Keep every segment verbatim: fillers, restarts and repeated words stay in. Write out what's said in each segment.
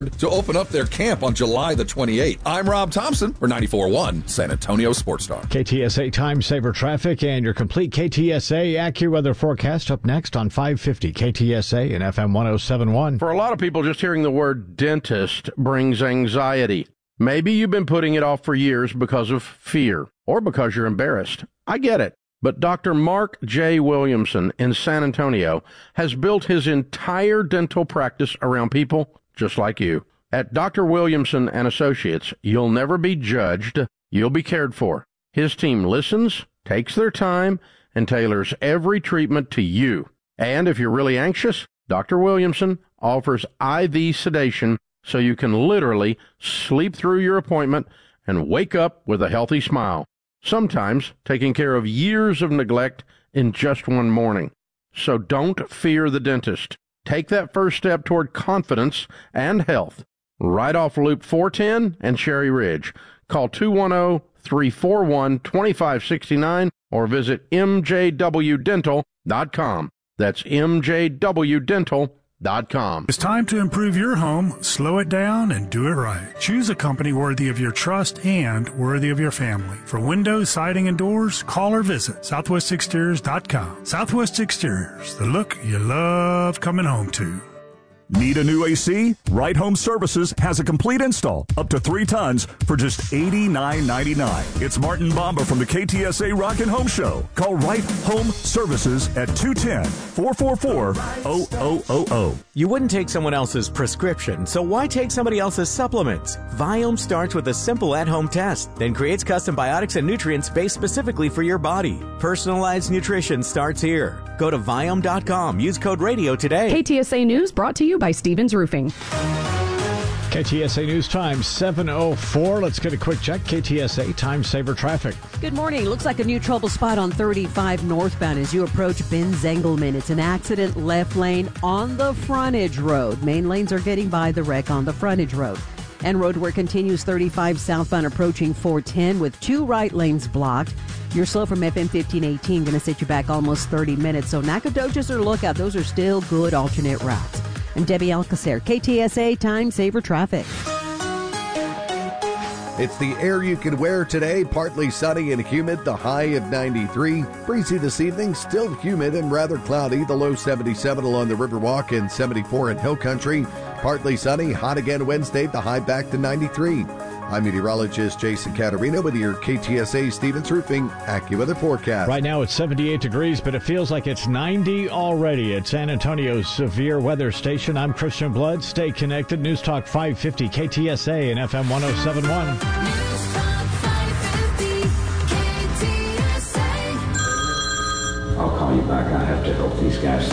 third to open up their camp on July the twenty-eighth. I'm Rob Thompson for ninety-four point one San Antonio Sports Star. K T S A Time Saver Traffic and your complete K T S A AccuWeather forecast up next on five fifty K T S A and F M one oh seven point one. For a lot of people, just hearing the word dentist brings anxiety. Maybe you've been putting it off for years because of fear or because you're embarrassed. I get it. But Doctor Mark J. Williamson in San Antonio has built his entire dental practice around people just like you. At Doctor Williamson and Associates, you'll never be judged. You'll be cared for. His team listens, takes their time, and tailors every treatment to you. And if you're really anxious, Doctor Williamson offers I V sedation so you can literally sleep through your appointment and wake up with a healthy smile. Sometimes taking care of years of neglect in just one morning. So don't fear the dentist. Take that first step toward confidence and health. Right off Loop four ten and Cherry Ridge. Call two one zero, three four one, two five six nine or visit m j w dental dot com. That's m j w dental dot com. It's time to improve your home, slow it down, and do it right. Choose a company worthy of your trust and worthy of your family. For windows, siding, and doors, call or visit southwest exteriors dot com. Southwest Exteriors, the look you love coming home to. Need a new A C? Right Home Services has a complete install, up to three tons, for just eighty-nine ninety-nine. It's Martin Bomba from the K T S A Rockin' Home Show. Call Right Home Services at two one zero, four four four, zero zero zero zero. You wouldn't take someone else's prescription, so why take somebody else's supplements? Viome starts with a simple at-home test, then creates custom biotics and nutrients based specifically for your body. Personalized nutrition starts here. Go to Viome dot com. Use code radio today. K T S A News brought to you by Stevens Roofing. K T S A News Time, seven oh four. Let's get a quick check. K T S A Time Saver Traffic. Good morning. Looks like a new trouble spot on thirty-five northbound as you approach Ben Zengelman. It's an accident left lane on the frontage road. Main lanes are getting by the wreck on the frontage road. And road work continues thirty-five southbound approaching four ten with two right lanes blocked. You're slow from F M fifteen eighteen, going to set you back almost thirty minutes. So Nacogdoches or Lookout, those are still good alternate routes. I'm Debbie Alcacer, K T S A Time Saver Traffic. It's the air you can wear today, partly sunny and humid, the high of ninety-three. Breezy this evening, still humid and rather cloudy, the low seventy-seven along the Riverwalk and seventy-four in Hill Country. Partly sunny, hot again Wednesday, the high back to ninety-three. I'm meteorologist Jason Caterino with your K T S A Stevens Roofing AccuWeather forecast. Right now it's seventy-eight degrees, but it feels like it's ninety already at San Antonio's Severe Weather Station. I'm Christian Blood. Stay connected. News Talk five fifty K T S A and F M one oh seven point one. News Talk five fifty K T S A. I'll call you back. I have to help these guys.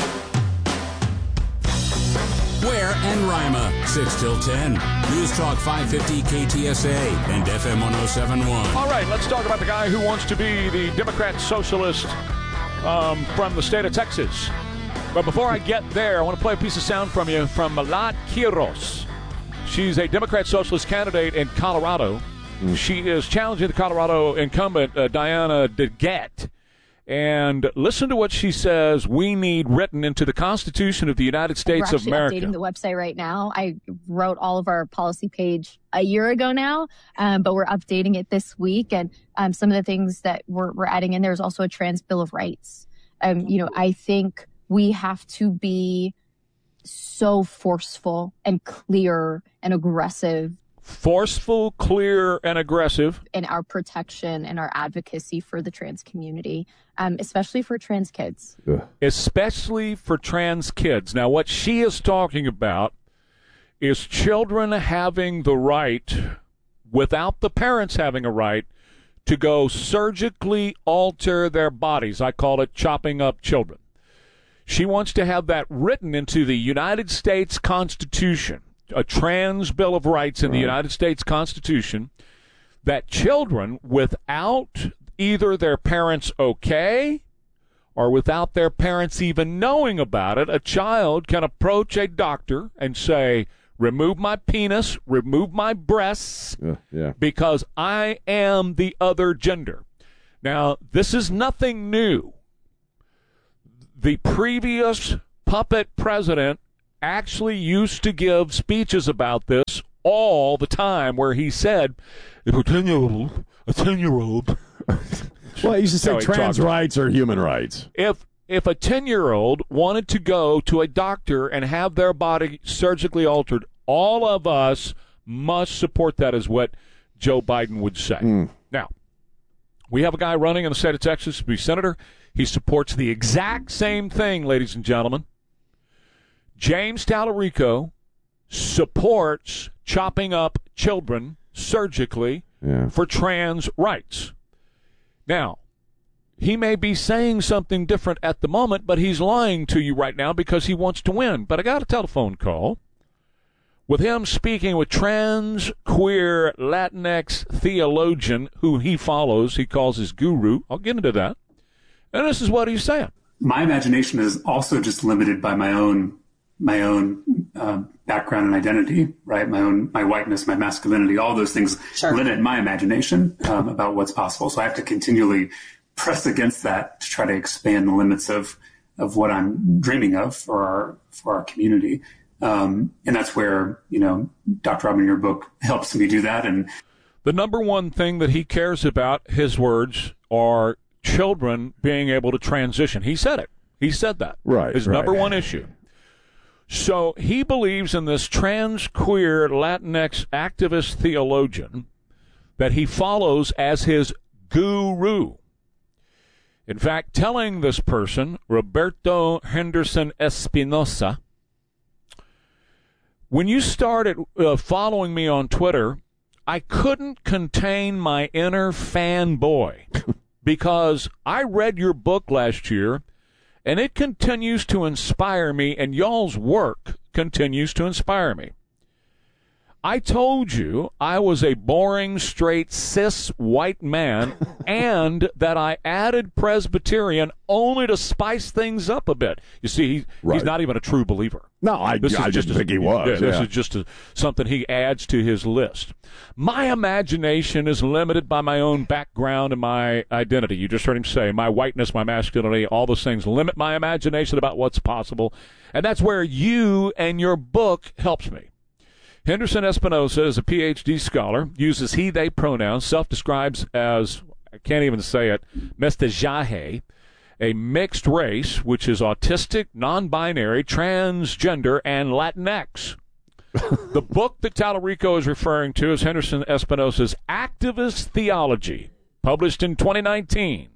Ware and Rima, six till ten. News Talk five fifty K T S A and F M one oh seven point one. All right, let's talk about the guy who wants to be the Democrat socialist um, from the state of Texas. But before I get there, I want to play a piece of sound from you from Malat Quiros. She's a Democrat socialist candidate in Colorado. Mm. She is challenging the Colorado incumbent, uh, Diana DeGette. And listen to what she says we need written into the Constitution of the United States of America. We're actually updating the website right now. I wrote all of our policy page a year ago now, um, but we're updating it this week. And um, some of the things that we're, we're adding in, there's also a trans Bill of Rights. Um, you know, I think we have to be so forceful and clear and aggressive. Forceful, clear, and aggressive. In our protection and our advocacy for the trans community, um, especially for trans kids. Ugh. Especially for trans kids. Now, what she is talking about is children having the right, without the parents having a right, to go surgically alter their bodies. I call it chopping up children. She wants to have that written into the United States Constitution. A trans Bill of Rights in the United States Constitution, that children without either their parents okay or without their parents even knowing about it, a child can approach a doctor and say, remove my penis, remove my breasts, uh, yeah. because I am the other gender. Now, this is nothing new. The previous puppet president actually used to give speeches about this all the time, where he said, if a ten-year-old, a ten-year-old... Well, he used to say No, he trans talked- rights are human rights. If if a ten-year-old wanted to go to a doctor and have their body surgically altered, all of us must support that, is what Joe Biden would say. Mm. Now, we have a guy running in the state of Texas to be senator. He supports the exact same thing, ladies and gentlemen. James Tallarico supports chopping up children surgically Yeah. for trans rights. Now, he may be saying something different at the moment, but he's lying to you right now because he wants to win. But I got a telephone call with him speaking with trans, queer, Latinx theologian who he follows, he calls his guru. I'll get into that. And this is what he's saying. My imagination is also just limited by my own my own uh, background and identity, right? My own my whiteness, my masculinity, all those things limit my imagination um, about what's possible. So I have to continually press against that to try to expand the limits of of what I'm dreaming of for our for our community. Um, and that's where, you know, Doctor Robin, your book helps me do that. And the number one thing that he cares about, his words, are children being able to transition. He said it. He said that. Right. His right. number one issue. So he believes in this trans, queer, Latinx activist theologian that he follows as his guru. In fact, telling this person, Roberto Henderson Espinosa, when you started uh, following me on Twitter, I couldn't contain my inner fanboy because I read your book last year, and it continues to inspire me, and y'all's work continues to inspire me. I told you I was a boring, straight, cis white man and that I added Presbyterian only to spice things up a bit. You see, he, Right. he's not even a true believer. No, I, This is I just didn't a- think he was. yeah, This yeah. is just a, something he adds to his list. My imagination is limited by my own background and my identity. You just heard him say, my whiteness, my masculinity, all those things limit my imagination about what's possible. And that's where you and your book helps me. Henderson Espinosa is a P H D scholar, uses he, they pronouns, self-describes as, I can't even say it, mestizaje, a mixed race, which is autistic, non-binary, transgender, and Latinx. The book that Tallarico is referring to is Henderson Espinosa's Activist Theology, published in twenty nineteen.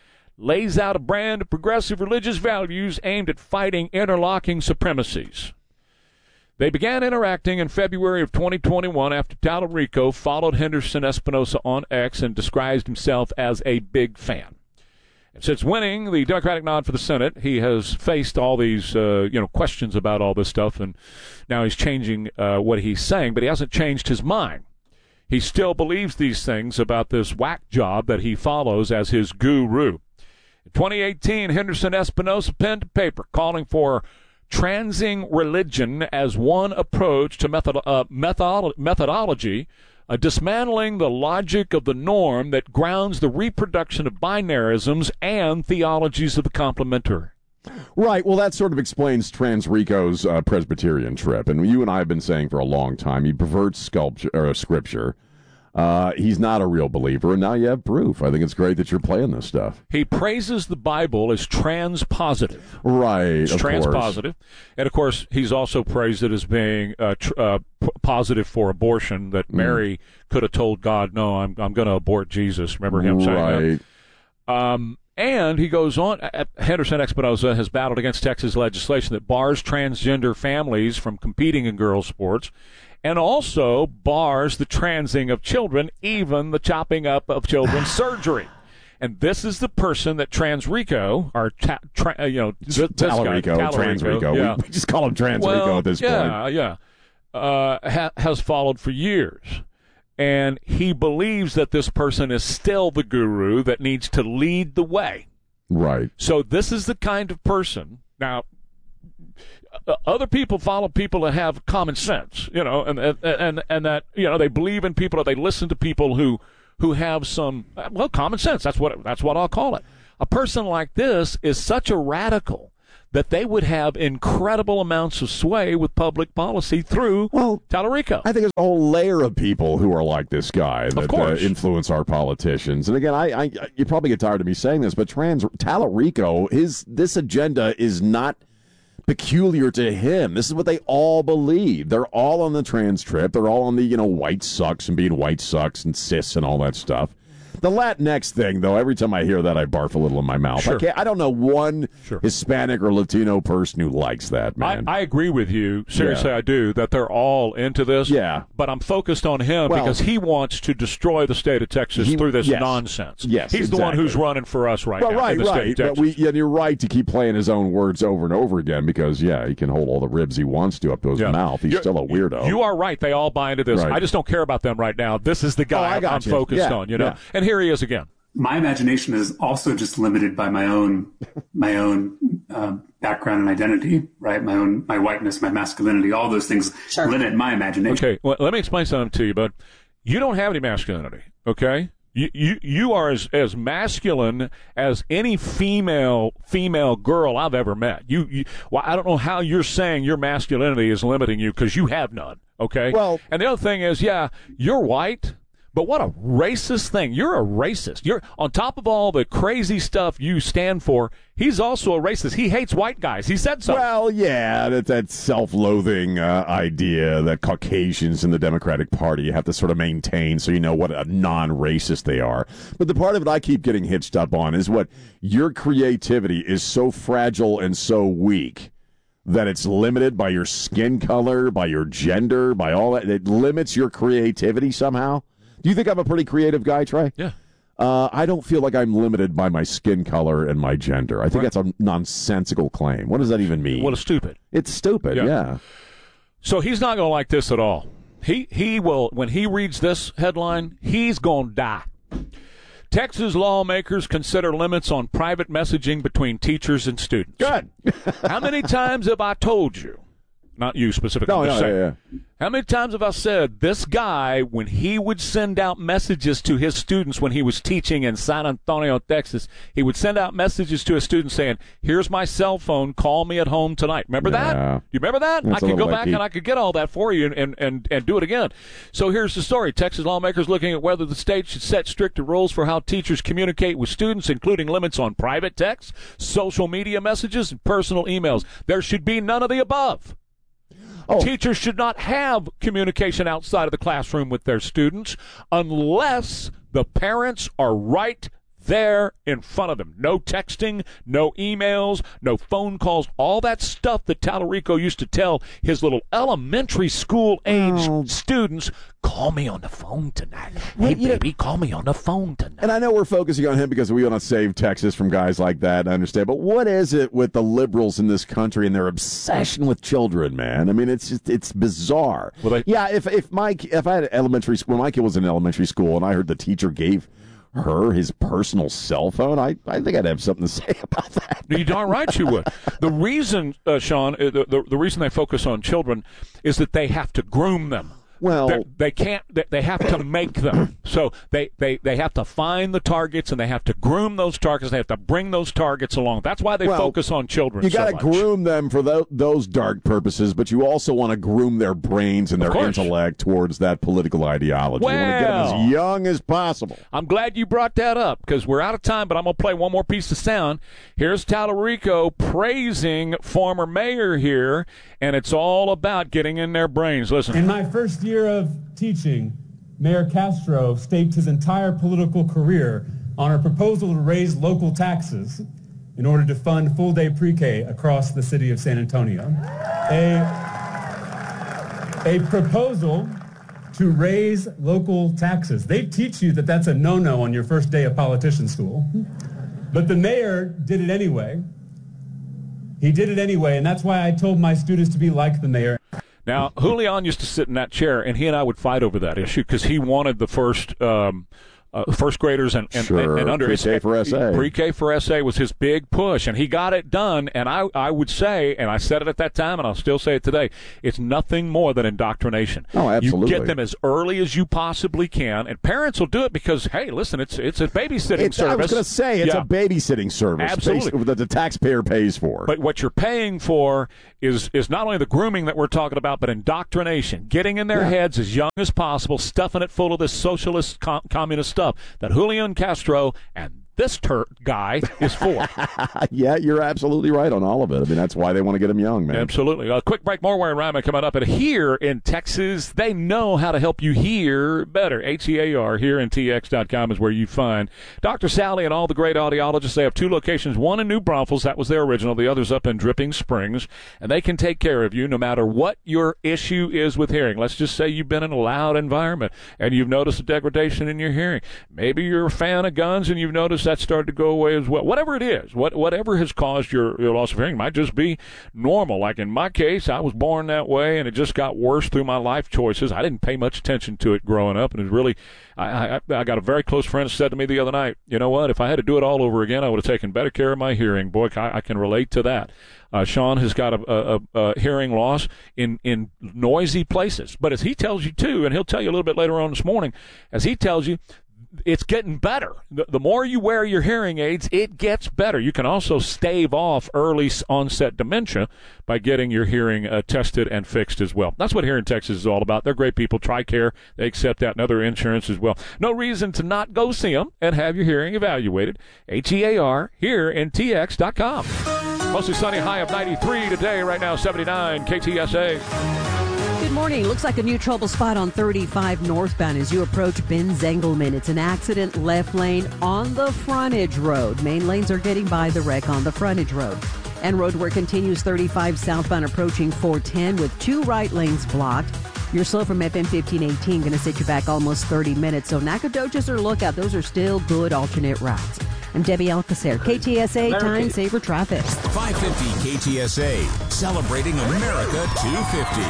Lays out a brand of progressive religious values aimed at fighting interlocking supremacies. They began interacting in February of twenty twenty-one after Tallarico followed Henderson Espinosa on X and described himself as a big fan. And since winning the Democratic nod for the Senate, he has faced all these uh, you know, questions about all this stuff, and now he's changing uh, what he's saying, but he hasn't changed his mind. He still believes these things about this whack job that he follows as his guru. In twenty eighteen, Henderson Espinosa penned a paper calling for transing religion as one approach to method, uh, method, methodology, uh, dismantling the logic of the norm that grounds the reproduction of binarisms and theologies of the complementary. Right. Well, that sort of explains Trans Rico's uh, Presbyterian trip. And you and I have been saying for a long time he perverts sculpture, or scripture. Uh, he's not a real believer, and now you have proof. I think it's great that you're playing this stuff. He praises the Bible as transpositive. Right, It's of course. transpositive. And, of course, he's also praised it as being uh, tr- uh, p- positive for abortion, that Mm. Mary could have told God, no, I'm, I'm going to abort Jesus. Remember him saying Right. that? Um, and he goes on, uh, Henderson Espinosa has battled against Texas legislation that bars transgender families from competing in girls' sports, and also bars the transing of children, even the chopping up of children's surgery. And this is the person that Transrico, or ta- tra- uh, you know, this, this guy, Tallarico, Transrico. yeah. We, we just call him Transrico well, at this yeah, point. Yeah, uh, ha- has followed for years. And he believes that this person is still the guru that needs to lead the way. Right. So this is the kind of person. Now, uh, other people follow people that have common sense, you know, and and and, and that, you know, they believe in people, or they listen to people who who have some, well, common sense. That's what that's what I'll call it. A person like this is such a radical that they would have incredible amounts of sway with public policy through well, Tallarico. I think there's a whole layer of people who are like this guy that uh, influence our politicians. And again, I, I you probably get tired of me saying this, but trans Tallarico, his this agenda is not peculiar to him. This is what they all believe. They're all on the trans trip. They're all on the, you know, white sucks and being white sucks and cis and all that stuff. The Latinx thing, though, every time I hear that, I barf a little in my mouth. Sure. I, can't, I don't know one sure. Hispanic or Latino person who likes that, man. I, I agree with you. Seriously, yeah. I do, that they're all into this. Yeah. But I'm focused on him well, because he wants to destroy the state of Texas he, through this yes. nonsense. Yes, He's exactly. the one who's running for us right well, now right, in the right. state of Texas. But we, yeah, you're right to keep playing his own words over and over again because, yeah, he can hold all the ribs he wants to up to his yeah. mouth. He's you're, still a weirdo. You are right. They all buy into this. Right. I just don't care about them right now. This is the guy oh, I'm you. focused yeah. on, you know. Yeah. And here he is again. My imagination is also just limited by my own my own uh, background and identity, right? My own my whiteness, my masculinity, all those things sure. limit my imagination. Okay, well, let me explain something to you, bud. You don't have any masculinity, okay? You you you are as, as masculine as any female female girl I've ever met. You, you well, I don't know how you're saying your masculinity is limiting you because you have none, okay? Well, and the other thing is, yeah, you're white. But what a racist thing. You're a racist. You're on top of all the crazy stuff you stand for, he's also a racist. He hates white guys. He said so. Well, yeah, that, that self-loathing uh, idea that Caucasians in the Democratic Party have to sort of maintain so you know what a non-racist they are. But the part of it I keep getting hitched up on is what your creativity is so fragile and so weak that it's limited by your skin color, by your gender, by all that. It limits your creativity somehow. Do you think I'm a pretty creative guy, Trey? Yeah. Uh, I don't feel like I'm limited by my skin color and my gender. I think right. that's a nonsensical claim. What does that even mean? Well, it's stupid. It's stupid, yeah. yeah. So he's not going to like this at all. He he will, when he reads this headline, he's going to die. Texas lawmakers consider limits on private messaging between teachers and students. Good. How many times have I told you? Not you specifically. No, I'm just no, saying. yeah, yeah. How many times have I said this guy, when he would send out messages to his students when he was teaching in San Antonio, Texas, he would send out messages to his students saying, here's my cell phone, call me at home tonight. Remember yeah. that? You remember that? That's I could go back icky. and I could get all that for you and, and, and, and do it again. So here's the story. Texas lawmakers looking at whether the state should set stricter rules for how teachers communicate with students, including limits on private texts, social media messages, and personal emails. There should be none of the above. Oh. Teachers should not have communication outside of the classroom with their students unless the parents are right there in front of them. No texting, no emails, no phone calls, all that stuff that Tallarico used to tell his little elementary school age oh. students, call me on the phone tonight. Hey, well, baby, know, call me on the phone tonight. And I know we're focusing on him because we want to save Texas from guys like that, I understand. But what is it with the liberals in this country and their obsession with children, man? I mean, it's just, it's bizarre. Well, they, yeah, if if my if I had elementary school, when my kid was in elementary school and I heard the teacher gave her his personal cell phone, I, I think I'd have something to say about that. You darn right you would. The reason, uh, Sean, the, the, the reason they focus on children is that they have to groom them. Well, They're, they can't. They, they have to make them. So they, they, they have to find the targets and they have to groom those targets. They have to bring those targets along. That's why they well, focus on children. You got to so groom them for th- those dark purposes, but you also want to groom their brains and their intellect towards that political ideology. Well, you want to get them as young as possible. I'm glad you brought that up because we're out of time. But I'm going to play one more piece of sound. Here's Tallarico praising former mayor here, and it's all about getting in their brains. Listen. In my first year of teaching, Mayor Castro staked his entire political career on a proposal to raise local taxes in order to fund full-day pre-K across the city of San Antonio. A, a proposal to raise local taxes. They teach you that that's a no-no on your first day of politician school. But the mayor did it anyway. He did it anyway, and that's why I told my students to be like the mayor. Now, Julian used to sit in that chair, and he and I would fight over that issue because he wanted the first um, uh, first graders and, and, sure. and, and under. Pre-K for S A. Pre-K for S A was his big push, and he got it done. And I, I would say, and I said it at that time, and I'll still say it today, it's nothing more than indoctrination. Oh, absolutely. You get them as early as you possibly can, and parents will do it because, hey, listen, it's it's a babysitting it's, service. I was going to say, it's yeah. a babysitting service. Absolutely. That the taxpayer pays for. But what you're paying for is is not only the grooming that we're talking about, but indoctrination, getting in their yeah. heads as young as possible, stuffing it full of this socialist, com- communist stuff that Julian Castro and this tur- guy is for. Yeah, you're absolutely right on all of it. I mean, that's why they want to get them young, man. Absolutely. A quick break, more Ware and Ryman coming up. And here in Texas, they know how to help you hear better. H E A R, here in T X dot com is where you find Doctor Sally and all the great audiologists. They have two locations, one in New Braunfels, that was their original, the other's up in Dripping Springs, and they can take care of you no matter what your issue is with hearing. Let's just say you've been in a loud environment and you've noticed a degradation in your hearing. Maybe you're a fan of guns and you've noticed that started to go away as well. Whatever it is, what, whatever has caused your, your loss of hearing might just be normal. Like in my case, I was born that way, and it just got worse through my life choices. I didn't pay much attention to it growing up, and it was really, I, I, I got a very close friend who said to me the other night, you know what, if I had to do it all over again, I would have taken better care of my hearing. Boy, I, I can relate to that. Uh, Sean has got a, a, a hearing loss in, in noisy places. But as he tells you, too, and he'll tell you a little bit later on this morning, as he tells you, it's getting better. The, the more you wear your hearing aids, it gets better. You can also stave off early onset dementia by getting your hearing uh, tested and fixed as well. That's what Here in Texas is all about. They're great people. TRICARE, they accept that and other insurance as well. No reason to not go see them and have your hearing evaluated. H E A R, here in T X dot com. Mostly sunny, high of ninety-three today. Right now, seventy-nine, K T S A. Good morning. Looks like a new trouble spot on thirty-five northbound as you approach Ben Zengelman. It's an accident left lane on the frontage road. Main lanes are getting by the wreck on the frontage road. And road work continues thirty-five southbound approaching four ten with two right lanes blocked. You're slow from F M fifteen eighteen, going to set you back almost thirty minutes. So Nacogdoches or Lookout, those are still good alternate routes. I'm Debbie Alcacer, K T S A Time Saver Traffic. five fifty K T S A, celebrating America two fifty.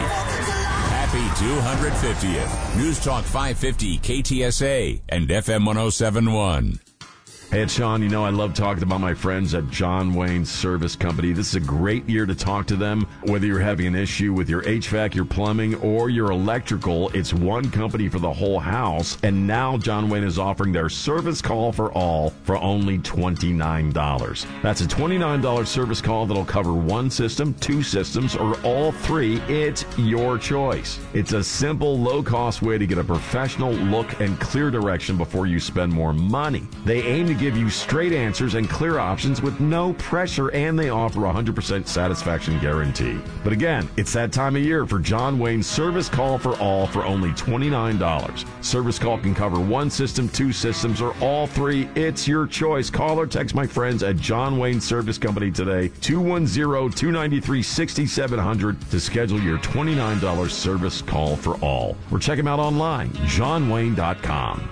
Happy two hundred fiftieth. News Talk five fifty K T S A and F M one oh seven point one. Hey, it's Sean. You know I love talking about my friends at John Wayne Service Company. This is a great year to talk to them. Whether you're having an issue with your H V A C, your plumbing, or your electrical, it's one company for the whole house. And now John Wayne is offering their service call for all for only twenty-nine dollars. That's a twenty-nine dollars service call that'll cover one system, two systems, or all three. It's your choice. It's a simple, low-cost way to get a professional look and clear direction before you spend more money. They aim to give you straight answers and clear options with no pressure, and they offer a one hundred percent satisfaction guarantee. But again, it's that time of year for John Wayne's Service Call for All for only twenty-nine dollars. Service call can cover one system, two systems, or all three. It's your choice. Call or text my friends at John Wayne Service Company today, two one zero, two nine three, six seven zero zero to schedule your twenty-nine dollars service call for all. Or check them out online, john wayne dot com.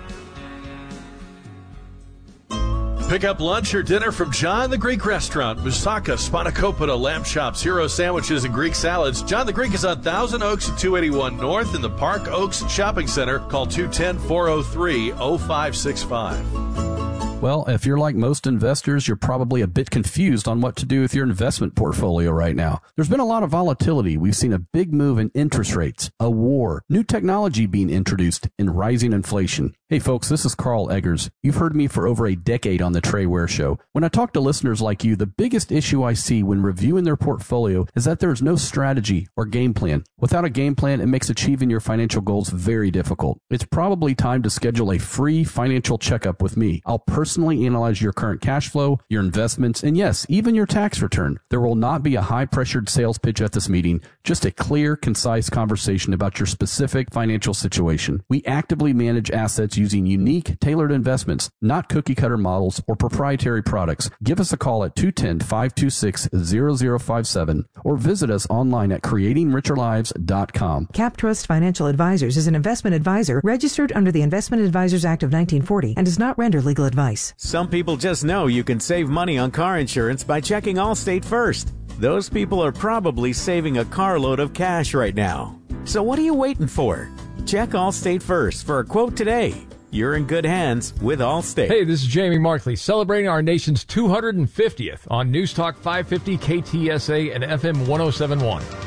Pick up lunch or dinner from John the Greek Restaurant, Moussaka, Spanakopita, lamb chops, hero sandwiches, and Greek salads. John the Greek is on Thousand Oaks at two eighty-one North in the Park Oaks Shopping Center. Call two one zero, four oh three, oh five six five. Well, if you're like most investors, you're probably a bit confused on what to do with your investment portfolio right now. There's been a lot of volatility. We've seen a big move in interest rates, a war, new technology being introduced, and rising inflation. Hey folks, this is Carl Eggers. You've heard me for over a decade on the Trey Ware Show. When I talk to listeners like you, the biggest issue I see when reviewing their portfolio is that there is no strategy or game plan. Without a game plan, it makes achieving your financial goals very difficult. It's probably time to schedule a free financial checkup with me. I'll personally analyze your current cash flow, your investments, and yes, even your tax return. There will not be a high-pressured sales pitch at this meeting, just a clear, concise conversation about your specific financial situation. We actively manage assets using unique, tailored investments, not cookie-cutter models or proprietary products. Give us a call at two one zero, five two six, zero zero five seven or visit us online at creating richer lives dot com. CapTrust Financial Advisors is an investment advisor registered under the Investment Advisors Act of nineteen forty and does not render legal advice. Some people just know you can save money on car insurance by checking Allstate first. Those people are probably saving a carload of cash right now. So what are you waiting for? Check Allstate first for a quote today. you're in good hands with Allstate. Hey, this is Jamie Markley, celebrating our nation's two hundred fiftieth on News Talk five fifty, K T S A, and F M one oh seven point one.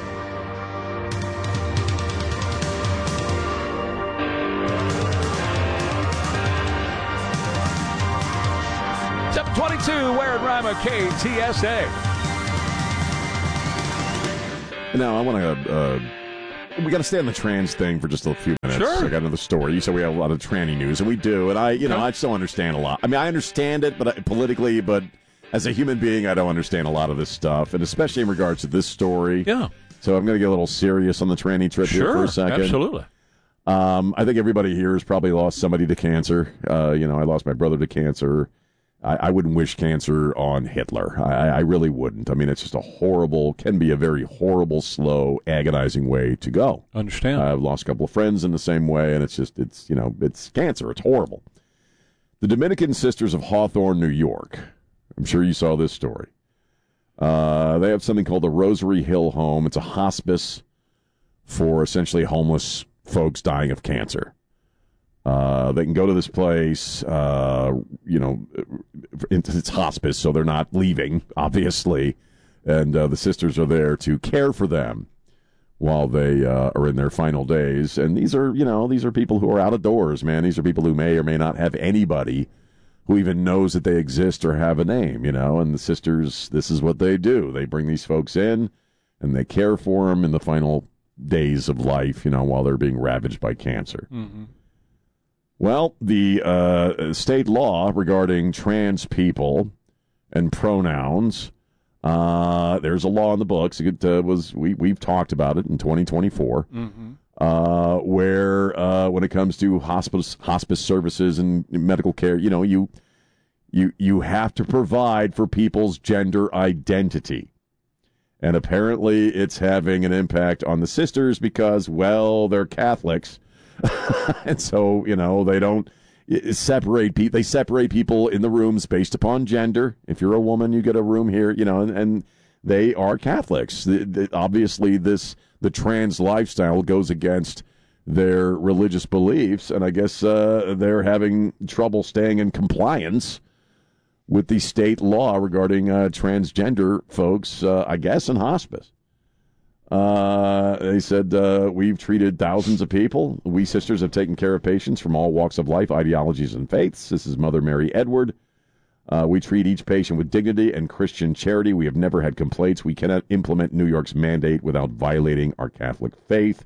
seven twenty-two, Ware and Rima, K T S A. Now, I want to, uh, we got to stay on the trans thing for just a few minutes. Sure. I got another story. You said we have a lot of tranny news, and we do. And I, you know, Okay. I just don't understand a lot. I mean, I understand it, but I, politically, but as a human being, I don't understand a lot of this stuff, and especially in regards to this story. Yeah. So I'm going to get a little serious on the tranny trip here for Sure, a second. absolutely. Um, I think everybody here has probably lost somebody to cancer. Uh, you know, I lost my brother to cancer. I, I wouldn't wish cancer on Hitler. I, I really wouldn't. I mean, it's just a horrible, can be a very horrible, slow, agonizing way to go. Understand. I've lost a couple of friends in the same way, and it's just, it's, you know, it's cancer. It's horrible. The Dominican Sisters of Hawthorne, New York. I'm sure you saw this story. Uh, they have something called the Rosary Hill Home. It's a hospice for essentially homeless folks dying of cancer. Uh, they can go to this place, uh, you know, it's hospice, so they're not leaving, obviously. And uh, the sisters are there to care for them while they uh, are in their final days. And these are, you know, these are people who are out of doors, man. These are people who may or may not have anybody who even knows that they exist or have a name, you know. And the sisters, this is what they do. They bring these folks in, and they care for them in the final days of life, you know, while they're being ravaged by cancer. Mm-hmm. Well, the uh, state law regarding trans people and pronouns, uh, there's a law in the books. It uh, was we we've talked about it in twenty twenty-four, Mm-hmm. uh, where uh, when it comes to hospice hospice services and medical care, you know, you you you have to provide for people's gender identity. And apparently it's having an impact on the sisters because, well, they're Catholics. And so, you know, they don't separate people. They separate people in the rooms based upon gender. If you're a woman, you get a room here, you know, and, and they are Catholics. The, the, obviously, this the trans lifestyle goes against their religious beliefs. And I guess uh, they're having trouble staying in compliance with the state law regarding uh, transgender folks, uh, I guess, in hospice. Uh, they said, uh, we've treated thousands of people. We sisters have taken care of patients from all walks of life, ideologies, and faiths. This is Mother Mary Edward. Uh, we treat each patient with dignity and Christian charity. We have never had complaints. We cannot implement New York's mandate without violating our Catholic faith.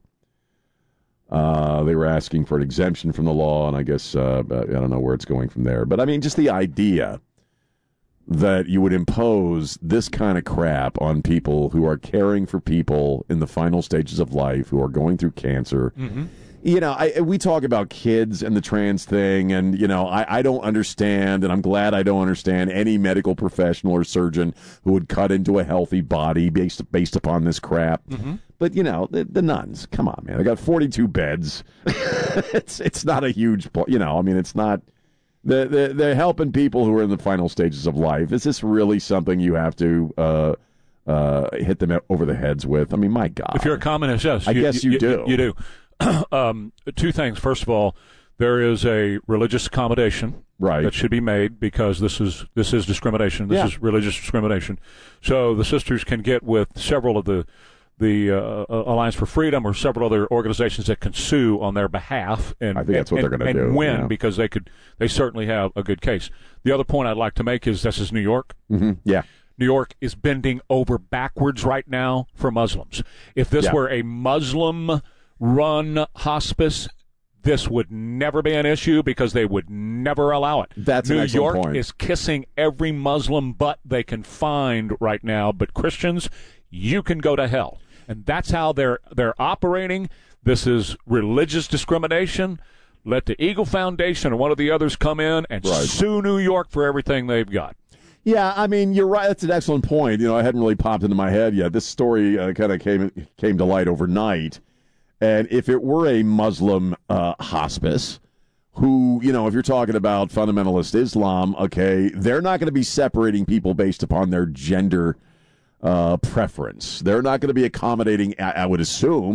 Uh, they were asking for an exemption from the law, and I guess, uh, I don't know where it's going from there. But, I mean, just the idea that you would impose this kind of crap on people who are caring for people in the final stages of life who are going through cancer. Mm-hmm. You know, I, we talk about kids and the trans thing, and, you know, I, I don't understand, and I'm glad I don't understand any medical professional or surgeon who would cut into a healthy body based based upon this crap. Mm-hmm. But, you know, the, the nuns, come on, man. They got forty-two beds. it's it's not a huge, you know, I mean, it's not. They're, they're, they're helping people who are in the final stages of life. Is this really something you have to uh, uh, hit them over the heads with? I mean, my God. If you're a communist, yes. I guess you do. You, do. um, two things. First of all, there is a religious accommodation right. that should be made because this is this is discrimination. This Yeah. is religious discrimination. So the sisters can get with several of the the uh, Alliance for Freedom or several other organizations that can sue on their behalf and, I think that's what and, they're gonna and do, win yeah. because they could they certainly have a good case. The other point I'd like to make is this is New York. Mm-hmm. Yeah. New York is bending over backwards right now for Muslims. If this Yeah. were a Muslim-run hospice, this would never be an issue because they would never allow it. That's an New excellent York point. is kissing every Muslim butt they can find right now, but Christians, you can go to hell. And that's how they're they're operating. This is religious discrimination. Let the Eagle Foundation or one of the others come in and Right. sue New York for everything they've got. Yeah, I mean, you're right. That's an excellent point. You know, I hadn't really popped into my head yet. This story uh, kind of came came to light overnight. And if it were a Muslim uh, hospice, who, you know, if you're talking about fundamentalist Islam, okay, they're not going to be separating people based upon their gender uh, preference. They're not going to be accommodating, I, I would assume,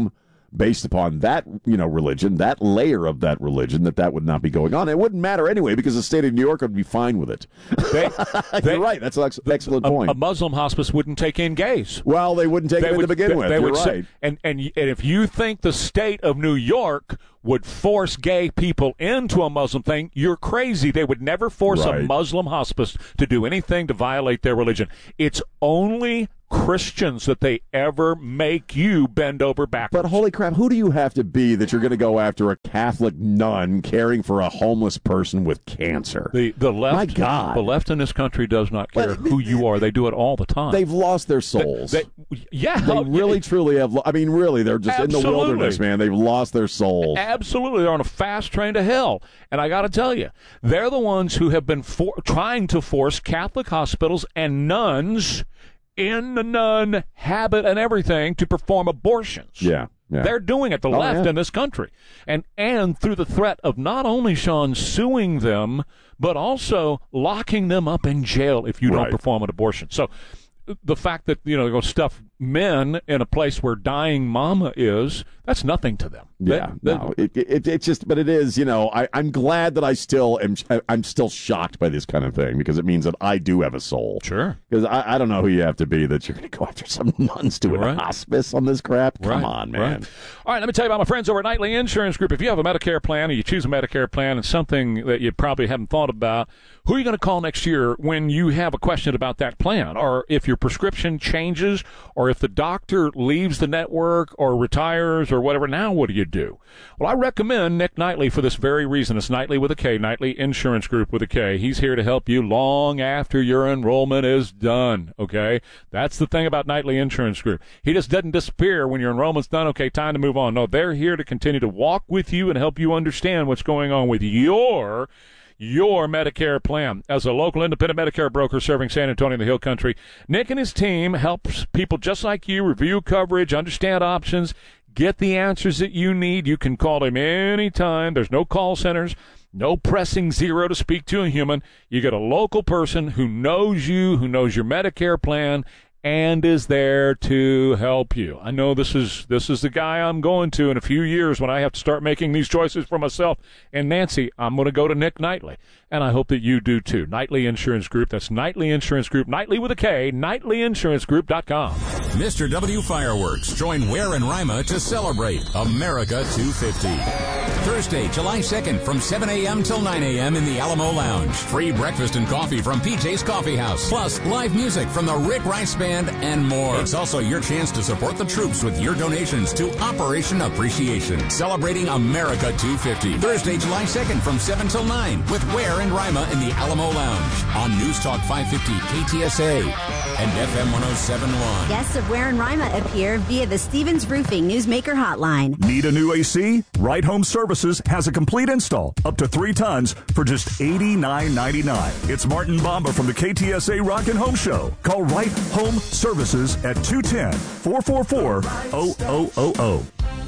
based upon that, you know, religion, that layer of that religion, that that would not be going on. It wouldn't matter anyway because the state of New York would be fine with it. They, they, You're right. That's an ex- excellent a, point. A Muslim hospice wouldn't take in gays. Well, they wouldn't take they it would, in to begin they, with. They You're would right. say, and, and, and if you think the state of New York would force gay people into a Muslim thing, you're crazy. They would never force Right. a Muslim hospice to do anything to violate their religion. It's only Christians that they ever make you bend over backwards. But holy crap, who do you have to be that you're going to go after a Catholic nun caring for a homeless person with cancer? The the left, My God. the left in this country does not care But- who you are. They do it all the time. They've lost their souls. They, they, yeah, They really, truly have. Lo- I mean, really, they're just in the Absolutely. wilderness, man. They've lost their souls. Absolutely, they're on a fast train to hell. And I got to tell you, they're the ones who have been for, trying to force Catholic hospitals and nuns in the nun habit and everything to perform abortions. Yeah. Yeah. They're doing it, the Oh, left yeah. in this country. And and through the threat of not only, Sean, suing them, but also locking them up in jail if you Right. don't perform an abortion. So the fact that, you know, they're going to stuff men in a place where dying mama is, that's nothing to them. Yeah, They- no, it, it, it just, but it is, you know, I, I'm glad that I still am, I'm still shocked by this kind of thing because it means that I do have a soul. Sure. Because I, I don't know who you have to be that you're going to go after some nuns doing Right. a hospice on this crap. Come Right, on, man. right. All right, let me tell you about my friends over at Nightly Insurance Group. If you have a Medicare plan or you choose a Medicare plan and something that you probably haven't thought about, who are you going to call next year when you have a question about that plan? Or if your prescription changes, or if the doctor leaves the network or retires or whatever, now what do you do? Well, I recommend Nick Knightley for this very reason. It's Knightley with a K, Knightley Insurance Group with a K. He's here to help you long after your enrollment is done, okay? That's the thing about Knightley Insurance Group. He just doesn't disappear when your enrollment's done. Okay, time to move on. No, they're here to continue to walk with you and help you understand what's going on with your your Medicare plan. As a local independent Medicare broker serving San Antonio and the Hill Country, Nick and his team helps people just like you review coverage, understand options, get the answers that you need. You can call him anytime. There's no call centers, no pressing zero to speak to a human. You get a local person who knows you, who knows your Medicare plan, and is there to help you. I know this is this is the guy I'm going to in a few years when I have to start making these choices for myself. And Nancy, I'm going to go to Nick Knightley, and I hope that you do too. Knightley Insurance Group. That's Knightley Insurance Group. Knightley with a K. Knightley Insurance Group dot com. Mister W Fireworks. Join Ware and Rima to celebrate America two fifty. Thursday, July second from seven a.m. till nine a.m. in the Alamo Lounge. Free breakfast and coffee from P J's Coffee House. Plus, live music from the Rick Rice Band and more. It's also your chance to support the troops with your donations to Operation Appreciation. Celebrating America two fifty. Thursday, July second from seven till nine with Ware and Rima in the Alamo Lounge on News Talk five fifty K T S A and F M one oh seven point one. Guests of Ware and Rima appear via the Stevens Roofing Newsmaker Hotline. Need a new A C? Right Home Services has a complete install up to three tons for just eighty-nine ninety-nine. It's Martin Bomba from the K T S A Rock and Home Show. Call Right Home Services at two one zero, four four four, zero zero zero zero.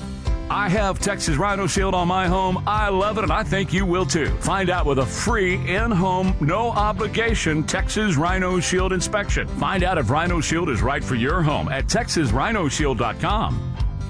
I have Texas Rhino Shield on my home. I love it, and I think you will too. Find out with a free in-home, no-obligation Texas Rhino Shield inspection. Find out if Rhino Shield is right for your home at texas rhino shield dot com.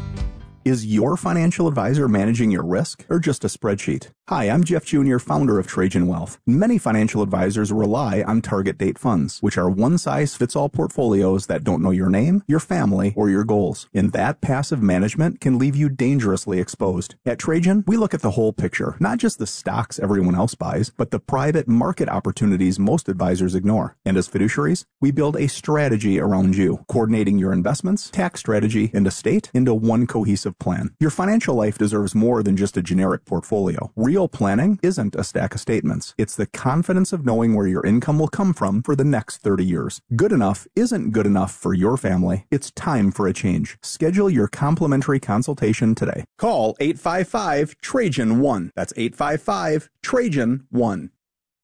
Is your financial advisor managing your risk or just a spreadsheet? Hi, I'm Jeff Junior, founder of Trajan Wealth. Many financial advisors rely on target date funds, which are one-size-fits-all portfolios that don't know your name, your family, or your goals. And that passive management can leave you dangerously exposed. At Trajan, we look at the whole picture, not just the stocks everyone else buys, but the private market opportunities most advisors ignore. And as fiduciaries, we build a strategy around you, coordinating your investments, tax strategy, and estate into one cohesive plan. Your financial life deserves more than just a generic portfolio. Real planning isn't a stack of statements. It's the confidence of knowing where your income will come from for the next thirty years. Good enough isn't good enough for your family. It's time for a change. Schedule your complimentary consultation today. Call eight five five, Trajan one. That's eight five five, Trajan one.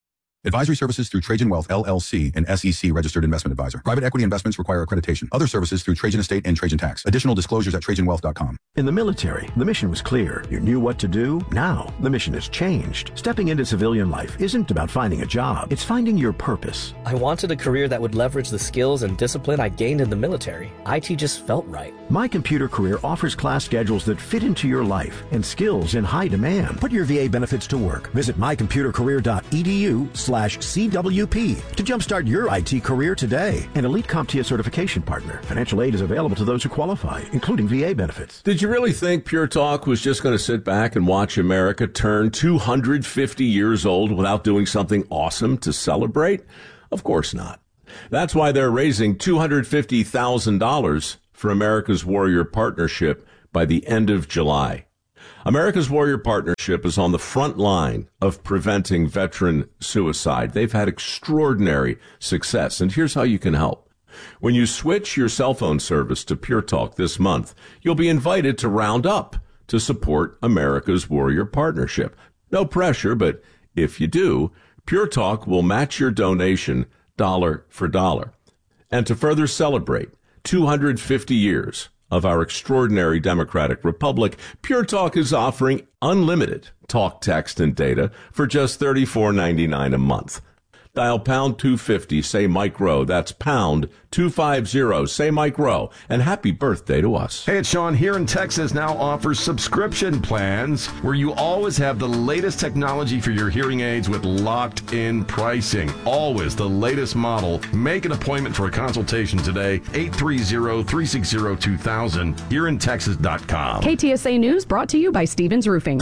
Advisory services through Trajan Wealth, L L C, an S E C registered investment advisor. Private equity investments require accreditation. Other services through Trajan Estate and Trajan Tax. Additional disclosures at trajan wealth dot com. In the military, the mission was clear. You knew what to do. Now, the mission has changed. Stepping into civilian life isn't about finding a job. It's finding your purpose. I wanted a career that would leverage the skills and discipline I gained in the military. I T just felt right. My Computer Career offers class schedules that fit into your life and skills in high demand. Put your V A benefits to work. Visit my computer career dot e d u slash C W P to jumpstart your I T career today. An Elite CompTIA certification partner. Financial aid is available to those who qualify, including V A benefits. Did you really think Pure Talk was just going to sit back and watch America turn two hundred fifty years old without doing something awesome to celebrate? Of course not. That's why they're raising two hundred fifty thousand dollars for America's Warrior Partnership by the end of July. America's Warrior Partnership is on the front line of preventing veteran suicide. They've had extraordinary success, and here's how you can help. When you switch your cell phone service to Pure Talk this month, you'll be invited to round up to support America's Warrior Partnership. No pressure, but if you do, Pure Talk will match your donation dollar for dollar. And to further celebrate two hundred fifty years of our extraordinary democratic republic, Pure Talk is offering unlimited talk, text, and data for just thirty-four ninety-nine a month. Dial pound two fifty, say Mike Rowe. That's pound two fifty, say Mike Rowe. And happy birthday to us. Hey, it's Sean. Here in Texas now offers subscription plans where you always have the latest technology for your hearing aids with locked-in pricing. Always the latest model. Make an appointment for a consultation today. eight three zero, three six zero, two thousand. here in texas dot com. K T S A News brought to you by Stevens Roofing.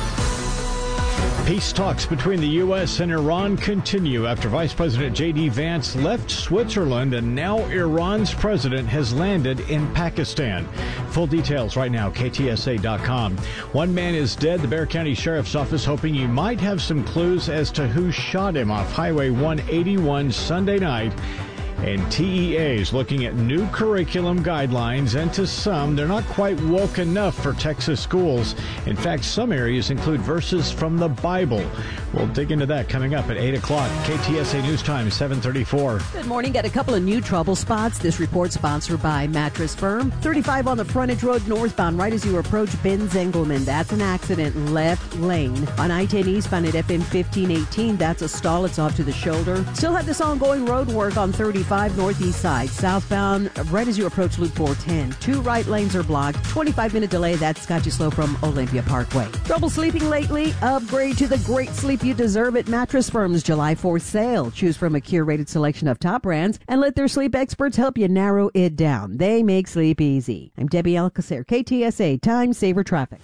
Peace talks between the U S and Iran continue after Vice President J D. Vance left Switzerland, and now Iran's president has landed in Pakistan. Full details right now, K T S A dot com. One man is dead. The Bexar County Sheriff's Office hoping you might have some clues as to who shot him off Highway one eighty-one Sunday night. And T E A is looking at new curriculum guidelines, and to some, they're not quite woke enough for Texas schools. In fact, some areas include verses from the Bible. We'll dig into that coming up at eight o'clock. K T S A News Time, seven thirty-four. Good morning. Got a couple of new trouble spots. This report sponsored by Mattress Firm. thirty-five on the frontage road northbound, right as you approach Benz Engelman. That's an accident, left lane. On I ten eastbound at F M fifteen eighteen, that's a stall. It's off to the shoulder. Still have this ongoing road work on thirty-five northeast side. Southbound, right as you approach Loop four ten. Two right lanes are blocked. twenty-five minute delay. That's got you slow from Olympia Parkway. Trouble sleeping lately? Upgrade to the great sleep you deserve at Mattress Firm's July fourth sale. Choose from a curated selection of top brands and let their sleep experts help you narrow it down. They make sleep easy. I'm Debbie Alcacer, K T S A Time Saver Traffic.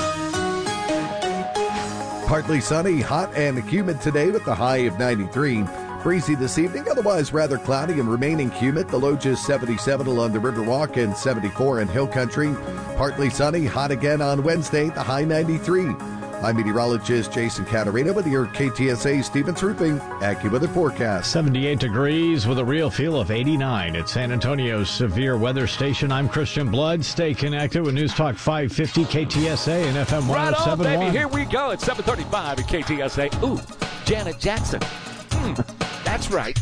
Partly sunny, hot and humid today with the high of ninety-three. Breezy this evening, otherwise rather cloudy and remaining humid. The low just seventy-seven along the Riverwalk and seventy-four in Hill Country. Partly sunny, hot again on Wednesday, the high ninety-three. I'm meteorologist Jason Caterina with your K T S A Stevens Roofing AccuWeather forecast. seventy-eight degrees with a real feel of eighty-nine at San Antonio's severe weather station. I'm Christian Blood. Stay connected with News Talk five fifty K T S A and F M one oh seven point one. Right on, baby. Here we go. It's seven thirty-five at K T S A. Ooh, Janet Jackson. Mm, that's right.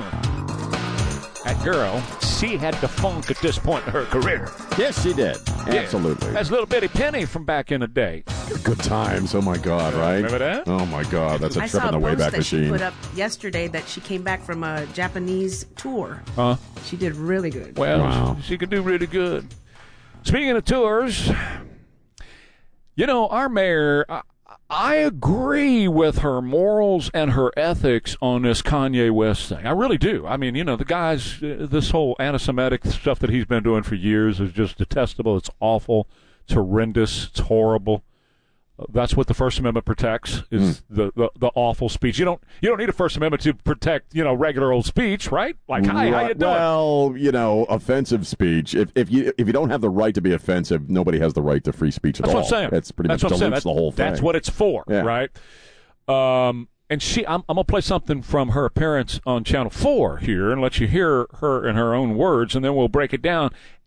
That girl, she had the funk at this point in her career. Yes, she did. Yeah. Absolutely. That's little bitty Penny from back in the day. Good times. Oh, my God, right? Remember that? Oh, my God. That's a I trip saw in the a post Wayback that Machine. she put up yesterday that she came back from a Japanese tour. Huh? She did really good. Well, Wow. she could do really good. Speaking of tours, you know, our mayor, I, I agree with her morals and her ethics on this Kanye West thing. I really do. I mean, you know, the guy's, uh, this whole anti-Semitic stuff that he's been doing for years is just detestable. It's awful. It's horrendous. It's horrible. Uh, that's what the First Amendment protects, is mm. the, the the awful speech. You don't you don't need a First Amendment to protect, you know, regular old speech, right? Like, hi, how you doing? Well, you know, offensive speech. If if you if you don't have the right to be offensive, nobody has the right to free speech at that's all. That's what I'm saying. That's pretty that's much what dilutes the whole thing. That's what it's for, yeah. right? Um, and she, I'm, I'm gonna play something from her appearance on Channel Four here, and let you hear her in her own words, and then we'll break it down.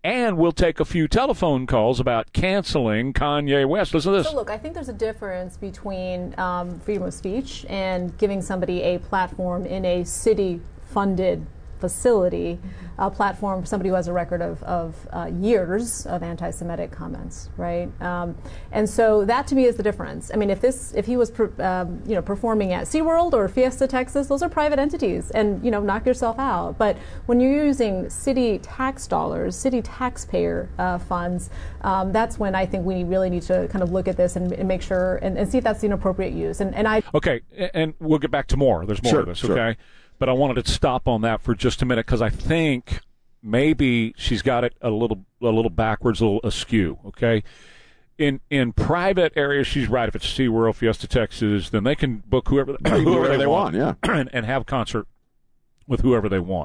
and we'll take a few telephone calls about canceling Kanye West. Listen to this. So look, I think there's a difference between um, freedom of speech and giving somebody a platform in a city-funded facility, a platform for somebody who has a record of, of uh, years of anti-Semitic comments, right? Um, and so that to me is the difference. I mean, if this, if he was, per, um, you know, performing at SeaWorld or Fiesta Texas, those are private entities, and you know, knock yourself out. But when you're using city tax dollars, city taxpayer uh, funds, um, that's when I think we really need to kind of look at this and, and make sure and, and see if that's the inappropriate use. And, and I okay, and we'll get back to more. There's more sure, of this, sure. okay. But I wanted to stop on that for just a minute because I think maybe she's got it a little a little backwards, a little askew, okay? In in private areas, she's right. If it's SeaWorld, Fiesta Texas, then they can book whoever, whoever, whoever they, they want, want yeah. and, and have a concert with whoever they want.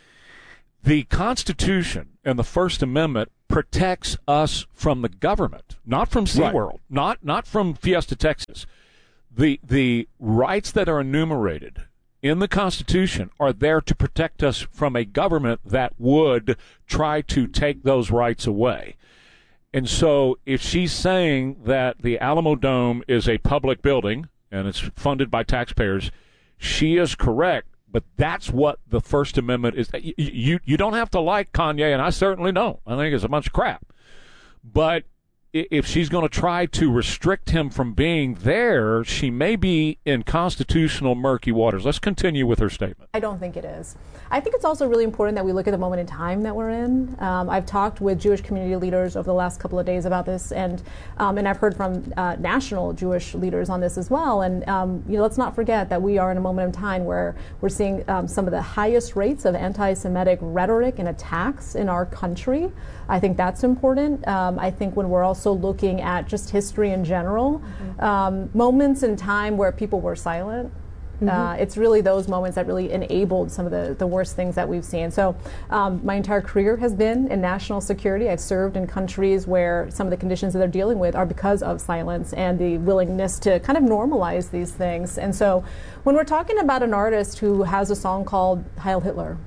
The Constitution and the First Amendment protects us from the government, not from SeaWorld, right. not not from Fiesta Texas. The the rights that are enumerated in the Constitution are there to protect us from a government that would try to take those rights away. And so if she's saying that the Alamo Dome is a public building and it's funded by taxpayers, she is correct, but that's what the First Amendment is. You, you, you don't have to like Kanye, and I certainly don't. I think it's a bunch of crap. But if she's going to try to restrict him from being there, she may be in constitutional murky waters. Let's continue with her statement. I don't think it is. I think it's also really important that we look at the moment in time that we're in. Um, I've talked with Jewish community leaders over the last couple of days about this, and um, and I've heard from uh, national Jewish leaders on this as well. And um, you know, let's not forget that we are in a moment in time where we're seeing um, some of the highest rates of anti-Semitic rhetoric and attacks in our country. I think that's important. Um, I think when we're also looking at just history in general, mm-hmm. um, moments in time where people were silent, mm-hmm. uh, it's really those moments that really enabled some of the, the worst things that we've seen. So um, my entire career has been in national security. I've served in countries where some of the conditions that they're dealing with are because of silence and the willingness to kind of normalize these things. And so when we're talking about an artist who has a song called Heil Hitler,